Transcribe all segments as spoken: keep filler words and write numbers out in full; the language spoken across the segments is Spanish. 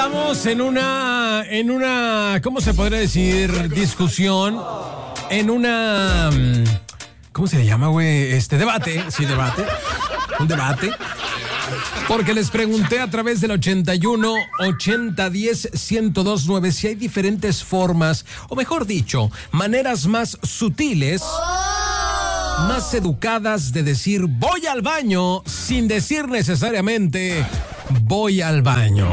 Estamos en una, en una, ¿cómo se podría decir? Discusión, en una, ¿cómo se le llama, güey? Este, debate, sí, debate, un debate. Porque les pregunté a través del ochenta y uno, ochenta, diez, ciento dos, nueve si hay diferentes formas, o mejor dicho, maneras más sutiles, más educadas de decir voy al baño sin decir necesariamente voy al baño.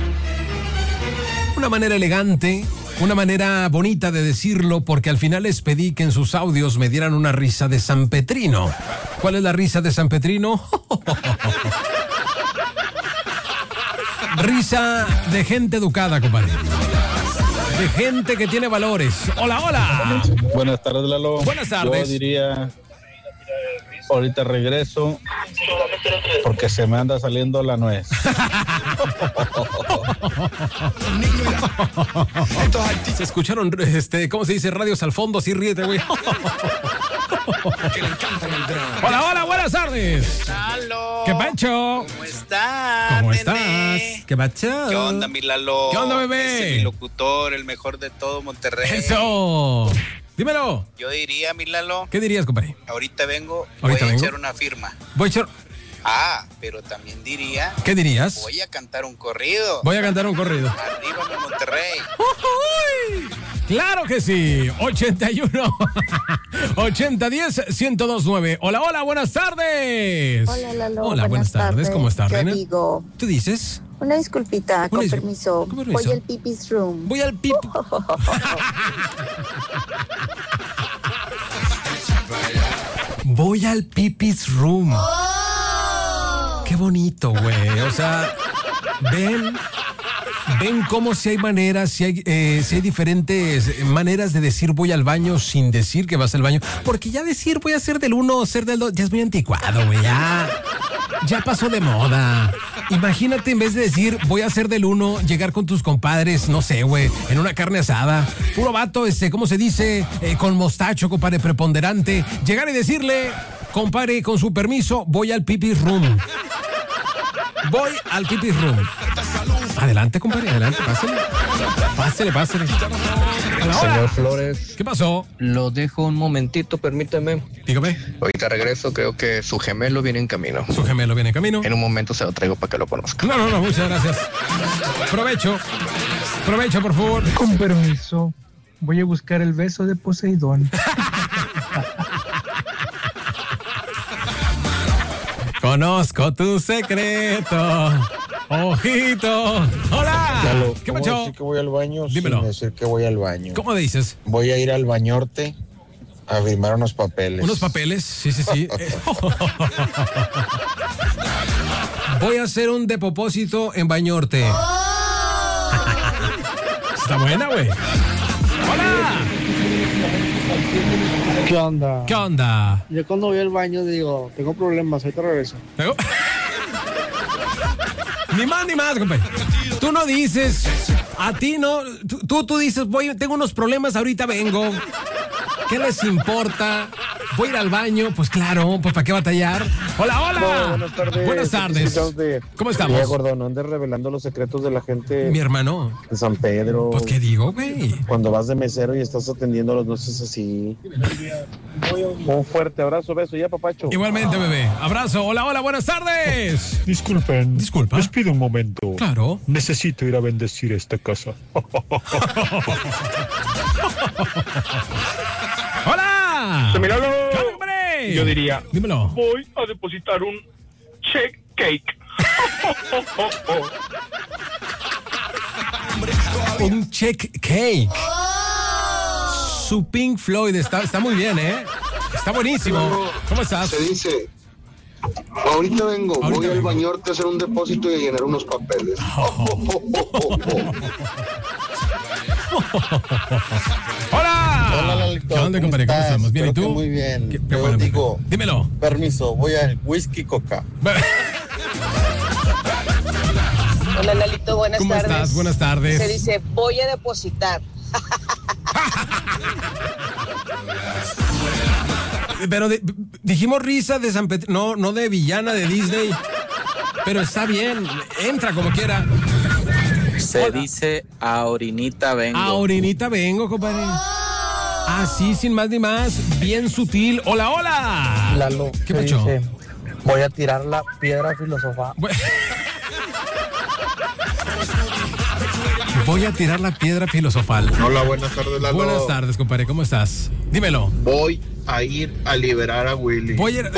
Una manera elegante, una manera bonita de decirlo, porque al final les pedí que en sus audios me dieran una risa de San Petrino. ¿Cuál es la risa de San Petrino? Risa de gente educada, compadre. De gente que tiene valores. Hola, hola. Buenas tardes, Lalo. Buenas tardes. Yo diría, ahorita regreso porque se me anda saliendo la nuez. Se escucharon, este, ¿cómo se dice? Radios al fondo, así ríete, güey. Hola, hola, buenas tardes. Lalo. ¿Qué pacho? ¿Cómo estás? ¿Cómo nene? estás? ¿Qué pacho? ¿Qué onda, mi Lalo? ¿Qué onda, bebé? Ese es mi locutor, el mejor de todo Monterrey. Eso. Dímelo. Yo diría, mi Lalo. ¿Qué dirías, compadre? Ahorita vengo, Ahorita voy a vengo. echar una firma. Voy a echar... Ah, pero también diría, ¿Qué dirías? voy a cantar un corrido. Voy a cantar un corrido. Arriba, mi Monterrey. ¡Uy! ¡Claro que sí! ochenta y uno, ochenta, diez, ciento dos, nueve. Hola, hola, buenas tardes. Hola, Lalo. Hola, buenas, tardes. ¿Cómo estás, Yo Reina? digo, ¿Tú dices? una disculpita, Una con dis- permiso. con permiso. Voy al pipis room. Voy al pip. Voy al pipis room. Qué bonito, güey. O sea, ven, ven cómo si hay maneras, si hay, eh, si hay diferentes maneras de decir voy al baño sin decir que vas al baño. Porque ya decir voy a ser del uno o ser del dos ya es muy anticuado, güey. Ya, ya pasó de moda. Imagínate, en vez de decir voy a ser del uno, llegar con tus compadres, no sé, güey, en una carne asada. Puro vato, este, ¿cómo se dice? Eh, con mostacho, compadre, preponderante. Llegar y decirle, compadre, con su permiso, voy al pipis room. Voy al pipis room. Adelante, compadre, adelante, pásale. Pásale, pásale. Hola, hola. Señor Flores, ¿Qué pasó? lo dejo un momentito, permíteme. Dígame. Ahorita regreso, creo que su gemelo viene en camino. Su gemelo viene en camino. En un momento se lo traigo para que lo conozca. No, no, no, muchas gracias. Provecho. Provecho, por favor. Con permiso, voy a buscar el beso de Poseidón. Conozco tu secreto. Ojito. Hola. Lalo, ¿Qué ¿cómo pasó? decir que voy al baño Dímelo. sin decir que voy al baño? ¿Cómo dices? Voy a ir al bañorte a firmar unos papeles. ¿Unos papeles? Sí, sí, sí. Eh, Voy a hacer un depósito en Bañorte. Está buena, güey. Hola. ¿Qué onda? ¿Qué onda? Yo cuando voy al baño digo, tengo problemas, ahorita regreso. ¿Tengo? Ni más ni más, compadre. Tú no dices, a ti no, tú, tú, tú dices, voy, tengo unos problemas, ahorita vengo. ¿Qué les importa? Voy a ir al baño, pues claro, pues ¿para qué batallar? Hola, hola. No, buenas tardes. Buenas tardes. De... ¿Cómo estamos? Mira, gordo, no andes revelando los secretos de la gente Mi hermano. de San Pedro. Pues ¿qué digo, güey? Cuando vas de mesero y estás atendiendo a los noches así. Un fuerte abrazo, beso, ya, papacho. Igualmente, bebé. Abrazo. Hola, hola, buenas tardes. Disculpen. Disculpa. Les pido un momento. Claro. Necesito ir a bendecir esta casa. ¡Hola! Míralo. ¿Qué onda, compadre? Yo diría, Dímelo. voy a depositar un check cake. Un check cake. Su Pink Floyd está, está muy bien, ¿eh? Está buenísimo. ¿Cómo estás? Se dice, ahorita vengo, Ahorita voy al vengo. bañorte a hacer un depósito y a llenar unos papeles. ¡Hola! Hola, Lalito, ¿Qué onda, ¿cómo compadre? ¿Cómo estás? estamos? ¿Bien y Espero tú? que muy bien. Qué- qué Yo bueno, digo, perfecto. Dímelo. permiso, voy al whisky coca. Hola Lalito, buenas ¿Cómo tardes. estás? Buenas tardes. Se dice, voy a depositar. Pero de- dijimos risa de San Petrino, no, no de villana de Disney. Pero está bien, entra como quiera. Se Hola. dice ahorinita vengo. Ahorinita vengo, compadre. Así, sin más ni más, bien sutil. Hola, hola. Lalo, ¿qué pasó? Voy a tirar la piedra filosofal. Voy a tirar la piedra filosofal. Hola, buenas tardes, Lalo. Buenas tardes, compadre, ¿cómo estás? Dímelo. Voy a ir a liberar a Willy. Voy a ir...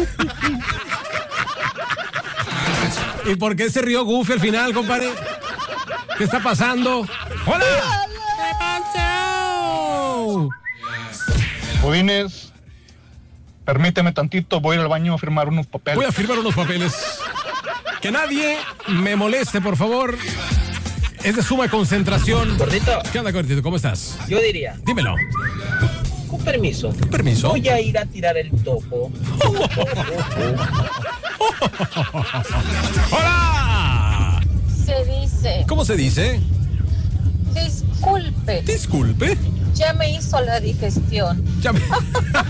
¿Y por qué se rió Goofy al final, compadre? ¿Qué está pasando? ¡Hola! ¿Qué pasó? Godínez, permíteme tantito, voy a ir al baño a firmar unos papeles. Voy a firmar unos papeles. Que nadie me moleste, por favor. Es de suma concentración. Gordito. ¿Qué onda, Gordito? ¿Cómo estás? Yo diría. Dímelo. Con permiso. ¿Con permiso? Voy a ir a tirar el topo. ¡Hola! Se dice. ¿Cómo se dice? Disculpe. Disculpe. Ya me hizo la digestión. Ya me...